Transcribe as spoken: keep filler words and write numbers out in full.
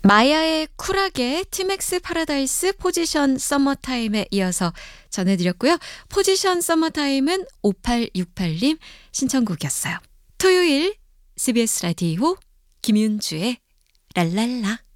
마야의 쿨하게 티맥스 파라다이스 포지션 서머타임에 이어서 전해드렸고요. 포지션 서머타임은 오팔육팔 님 신청곡이었어요. 토요일 씨비에스 라디오 김윤주의 랄랄라.